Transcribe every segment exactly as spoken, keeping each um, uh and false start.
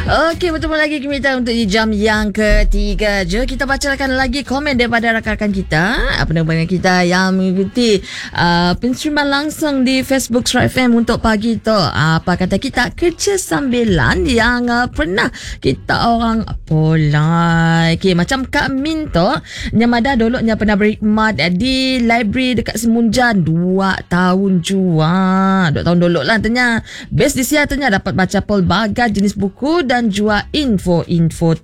Okey, bertemu lagi kita untuk di jam yang ketiga. Jom kita bacakan lagi komen daripada rakan-rakan kita, pendengar kita yang mengikuti uh, pensiuman langsung di Facebook Surat F M untuk pagi tu. Apa kata kita? Kerja sambilan yang uh, pernah kita orang polai. Okey, macam Kak Min tu, Nyamada dulu nya pernah berkhidmat di library dekat Semunjan dua tahun jua. Dua tahun dulu lah tanya. Best di sia tanya dapat baca pelbagai jenis buku dan jual info-info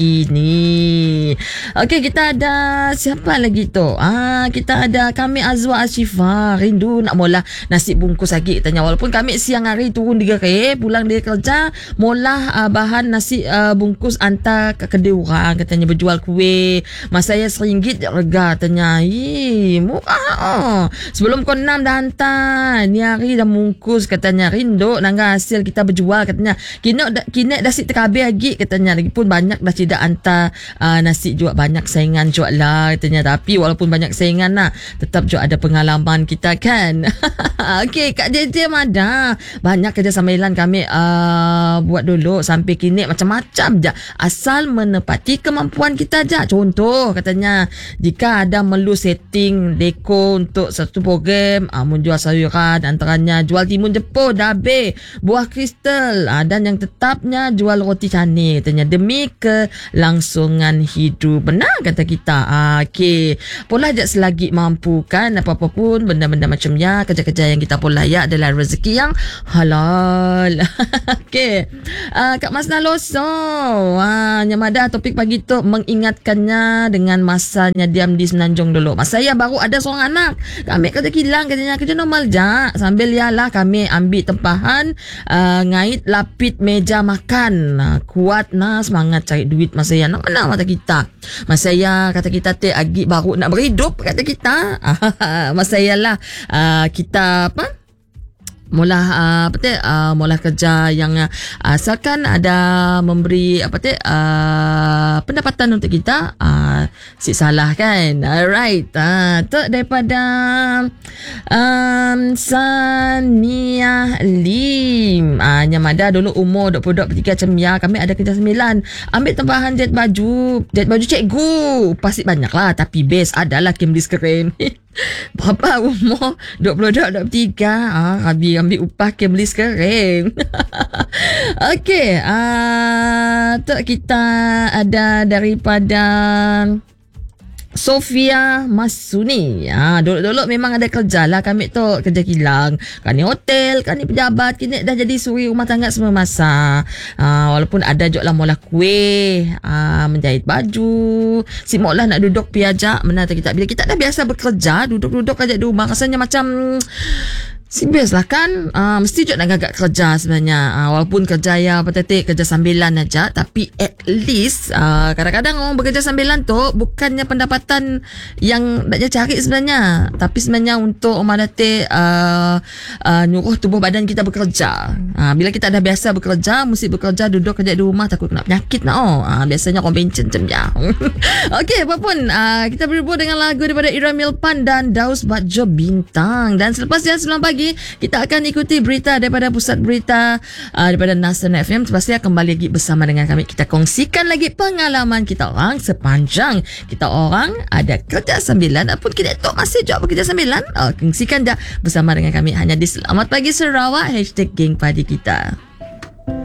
terkini. Okey, kita ada siapa lagi tu? Ah, kita ada kami Azwa Ashifa. Rindu nak mula nasi bungkus lagi tanya. Walaupun kami siang hari turun tiga kali pulang dari kerja, mula uh, bahan nasi uh, bungkus hantar ke kedai orang katanya berjual kuih. Masa saya seringgit harga tanya. Ih, murah oh. Sebelum kau enam dah hantar. Ni hari dah bungkus katanya. Rindu nangga hasil kita berjual katanya. Kini kini dah si terkabir lagi katanya. Lagipun banyak dah tidak hantar uh, nasi jual banyak saingan jual lah katanya. Tapi walaupun banyak saingan lah, tetap jual ada pengalaman kita kan. Okey, Kak J J ada banyak kerja sambilan kami uh, buat dulu sampai kini macam-macam je. Asal menepati kemampuan kita je. Contoh katanya, jika ada melu setting deko untuk satu program, uh, menjual sayuran antaranya jual timun jepun, dabe, buah kristal, uh, dan yang tetapnya jual roti canai katanya demi kelangsungan hidup. Benar kata kita. Uh, Okey, pola je selagi mampu kan, apa-apa pun benda-benda macam ya, kerja-kerja yang kita pun layak adalah rezeki yang halal. Okey, uh, Kak Mas Naloso uh, Nyamada topik pagi tu mengingatkannya dengan masanya diam di Semenanjung dulu. Masa saya baru ada seorang anak, kami kerja kilang katanya, kerja normal je sambil ialah kami ambil tempahan, uh, ngait lapit meja makan, uh, kuat nah semangat cari duit. Masa saya nak mana mata kita, masa saya kata kita te agi baru nak berhidup kata kita. Masa saya lah uh, kita apa mula uh, apa tu uh, mula kerja yang uh, asalkan ada memberi apa tu uh, pendapatan untuk kita, uh, si salah kan. Alright, uh, tu daripada um, Sania Lim, uh, Nyamada dulu umur dua puluh dua puluh tiga macam ya, kami ada kerja sembilan ambil tempahan jahit baju jahit baju cikgu pasti banyak lah, tapi best adalah Kimlis keren. Berapa umur? dua puluh dua, dua puluh tiga. Ah, Rabi ambil upah Kimlis keren. Okey, ah, tu kita ada daripada Sofia Masuni. Ha, dulu-dulu memang ada kerja lah kami tu, kerja kilang. Kan ni hotel, kan ni pejabat, kini dah jadi suri rumah tangga semua masa. Ha, walaupun ada jok lah mula kuih, ha, menjahit baju. Si mok lah nak duduk piajak, mana tak kita. Bila kita dah biasa bekerja, duduk-duduk aja di rumah, rasanya macam si best lah kan. uh, Mesti juga nak gagak kerja sebenarnya. uh, Walaupun kerja ya petetik, kerja sambilan aja, tapi at least uh, kadang-kadang orang bekerja sambilan tu bukannya pendapatan yang nak cari sebenarnya, tapi sebenarnya untuk orang datik uh, uh, nyuruh tubuh badan kita bekerja. uh, Bila kita dah biasa bekerja, mesti bekerja duduk kerja di rumah, takut kena penyakit nak. oh. uh, Biasanya orang bencen macam ya. Okey, apapun uh, kita berhubung dengan lagu daripada Ira Milpan dan Daus Bajo Bintang. Dan selepas jam sembilan pagi kita akan ikuti berita daripada pusat berita uh, daripada Nasional F M. Pastinya kembali lagi bersama dengan kami. Kita kongsikan lagi pengalaman kita orang sepanjang kita orang ada kerja sambilan ataupun kita tu masih job bekerja sambilan. Uh, kongsikan dah bersama dengan kami hanya di Selamat Pagi Sarawak, hashtag geng padi kita.